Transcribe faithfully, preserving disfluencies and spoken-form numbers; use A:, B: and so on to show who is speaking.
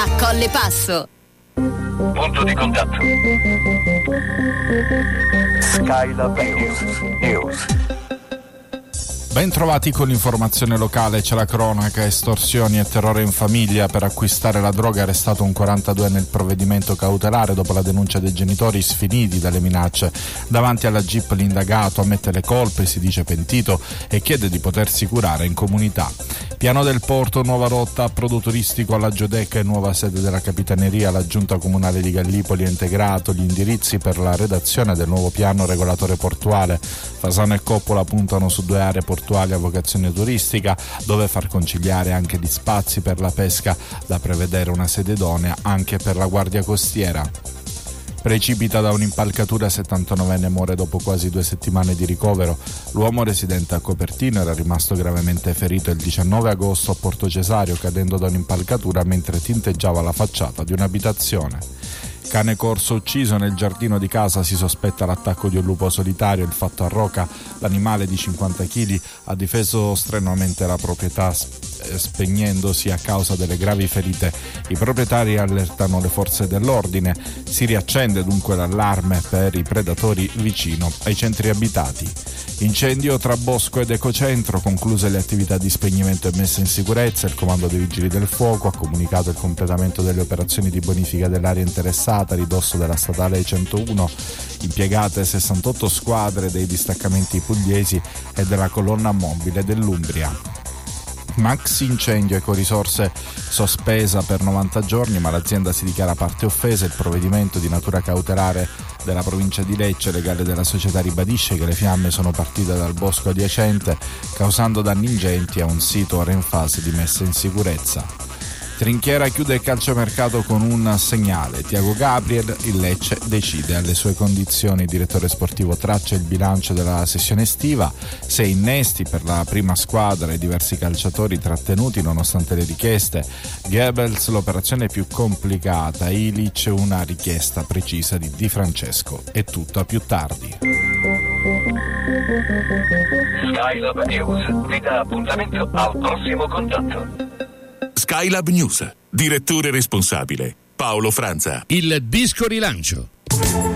A: a Colle Passo.
B: Punto di contatto. Skylab News. News.
C: Ben trovati con l'informazione locale. C'è la cronaca: estorsioni e terrore in famiglia. Per acquistare la droga arrestato un quarantaduenne nel provvedimento cautelare dopo la denuncia dei genitori sfiniti dalle minacce. Davanti alla Jeep l'indagato ammette le colpe, si dice pentito e chiede di potersi curare in comunità. Piano del Porto, nuova rotta, approdo turistico alla Giudecca e nuova sede della Capitaneria. La Giunta Comunale di Gallipoli ha integrato gli indirizzi per la redazione del nuovo piano regolatore portuale. Fasano e Coppola puntano su due aree portuali a vocazione turistica, dove far conciliare anche gli spazi per la pesca, da prevedere una sede idonea anche per la guardia costiera. Precipita da un'impalcatura, settantanovenne muore dopo quasi due settimane di ricovero. L'uomo residente a Copertino era rimasto gravemente ferito il diciannove agosto a Porto Cesario, cadendo da un'impalcatura mentre tinteggiava la facciata di un'abitazione. Cane corso ucciso nel giardino di casa, si sospetta l'attacco di un lupo solitario. Il fatto a Roca: l'animale di cinquanta chili ha difeso strenuamente la proprietà spegnendosi a causa delle gravi ferite. I proprietari allertano le forze dell'ordine. Si riaccende dunque l'allarme per i predatori vicino ai centri abitati. Incendio tra Bosco ed Ecocentro, concluse le attività di spegnimento e messa in sicurezza. Il comando dei vigili del fuoco ha comunicato il completamento delle operazioni di bonifica dell'area interessata a ridosso della statale centouno, impiegate sessantotto squadre dei distaccamenti pugliesi e della colonna mobile dell'Umbria. Maxi incendio, Ecorisorse sospesa per novanta giorni, ma l'azienda si dichiara parte offesa. Il provvedimento di natura cautelare della provincia di Lecce, legale della società, ribadisce che le fiamme sono partite dal bosco adiacente, causando danni ingenti a un sito ora in fase di messa in sicurezza. Trinchiera chiude il calciomercato con un segnale: Tiago Gabriel, il Lecce decide alle sue condizioni. Il direttore sportivo traccia il bilancio della sessione estiva: sei innesti per la prima squadra e diversi calciatori trattenuti nonostante le richieste. Goebbels l'operazione più complicata, Ilic una richiesta precisa di Di Francesco. È tutto a più tardi.
B: Skylab News vi dà appuntamento al prossimo contatto.
D: Skylab News, direttore responsabile Paolo Franza.
E: Il disco rilancio.